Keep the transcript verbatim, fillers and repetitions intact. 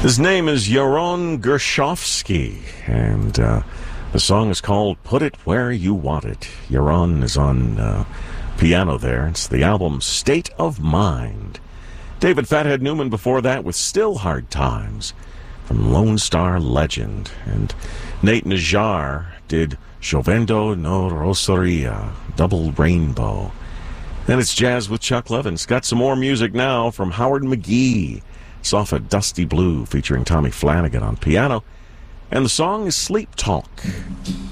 His name is Yaron Gershovsky, and uh, the song is called Put It Where You Want It. Yaron is on uh, piano there. It's the album State of Mind. David Fathead Newman before that with Still Hard Times from Lone Star Legend. And Nate Najar did Chovendo no Rosaria, Double Rainbow. Then it's jazz with Chuck Levins. Got some more music now from Howard McGee. It's off of Dusty Blue featuring Tommy Flanagan on piano. And the song is Sleep Talk.